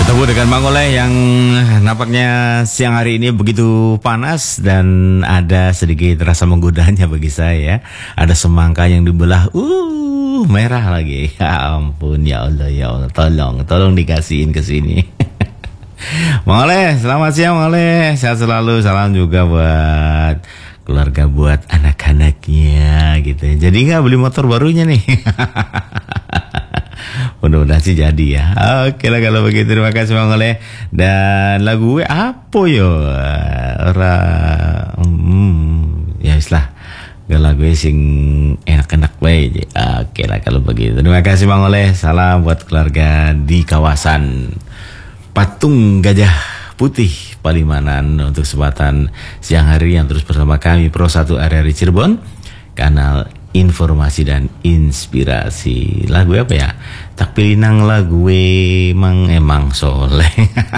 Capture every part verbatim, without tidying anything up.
Ketemu dengan Mang Oleh yang nampaknya siang hari ini begitu panas dan ada sedikit rasa menggodanya bagi saya. Ada semangka yang dibelah, uh merah lagi. Ya ampun, ya Allah, ya Allah, tolong, tolong dikasihin ke sini. Mang Oleh, selamat siang Mang Oleh. Sehat selalu, salam juga buat keluarga, buat anak-anaknya gitu. Jadi nggak beli motor barunya nih. Mudah-mudahan sih jadi ya. Oke lah kalau begitu, terima kasih Mang Oleh. Dan lagu gue apa yo? Ora hmm, ya islah. Gak lagu sing enak-enak bae. Oke lah kalau begitu. Terima kasih Mang Oleh. Salam buat keluarga di kawasan Patung Gajah Putih Palimanan untuk kesempatan siang hari yang terus bersama kami Pro satu R R I Cirebon, kanal informasi dan inspirasi. Lagu apa ya? Tak pilih nang lagu emang emang soleh.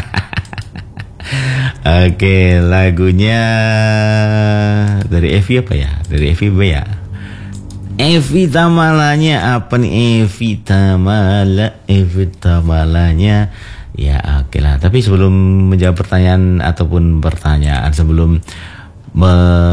Oke, lagunya dari Evi apa ya? Dari Evi B ya? Evi Tamalanya apa nih? Evi Tamala, Evi Tamalanya. Ya oke lah. Tapi sebelum menjawab pertanyaan ataupun pertanyaan sebelum me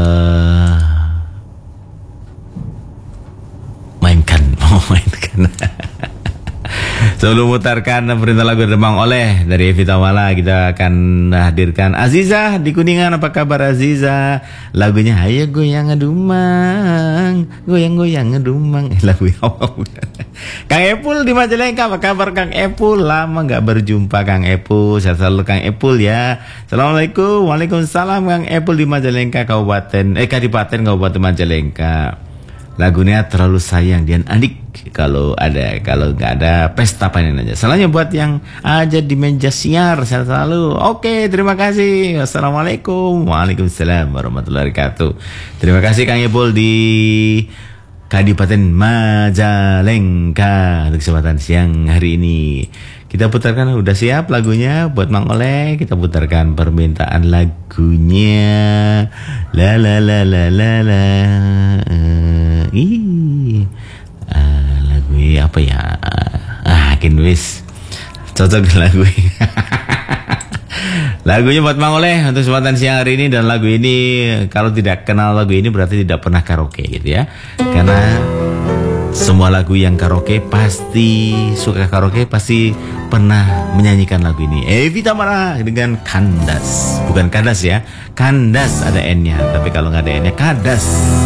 mainkan, mau mainkan. Sebelum mutarkan perintah lagu dari Mang Oleh dari Evi Tamala, kita akan hadirkan Aziza di Kuningan. Apa kabar Aziza? Lagunya Ayo Goyang Ngedumang, goyang-goyang ngedumang. Eh, lagu yang Kang Epul di Majalengka, apa kabar Kang Epul? Lama nggak berjumpa Kang Epul. Sehat selalu Kang Epul ya. Assalamualaikum, waalaikumsalam Kang Epul di Majalengka Kabupaten eh Kadipaten Kabupaten Majalengka. Lagunya Terlalu Sayang Dian Andik. Kalau ada, kalau nggak ada pesta panen aja. Salahnya buat yang aja di meja siar. Sehat selalu. Oke, terima kasih. Wassalamualaikum. Waalaikumsalam warahmatullahi wabarakatuh. Terima kasih Kang Epul di Kadipaten Majalengka untuk kesempatan siang hari ini. Kita putarkan, udah siap lagunya buat Mang Oleh. Kita putarkan permintaan lagunya. La la la la la la. Uh, ih. Uh, lagu apa ya? Ah, kin wis. Cocok lagu. Lagunya buat Mang Oleh untuk kesempatan siang hari ini. Dan lagu ini, kalau tidak kenal lagu ini berarti tidak pernah karaoke gitu ya. Karena semua lagu yang karaoke pasti suka karaoke pasti pernah menyanyikan lagu ini. Evi Tamala dengan Kandas. Bukan Kandas ya. Kandas ada N-nya. Tapi kalau nggak ada N-nya Kandas.